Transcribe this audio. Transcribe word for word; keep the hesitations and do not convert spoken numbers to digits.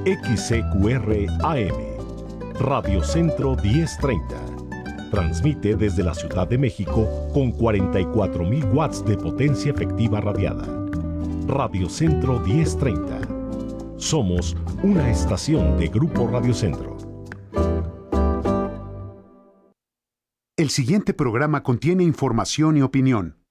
X C Q R A M, Radio Centro diez treinta. Transmite desde la Ciudad de México con cuarenta y cuatro mil watts de potencia efectiva radiada. Radio Centro diez treinta. Somos una estación de Grupo Radio Centro. El siguiente programa contiene información y opinión.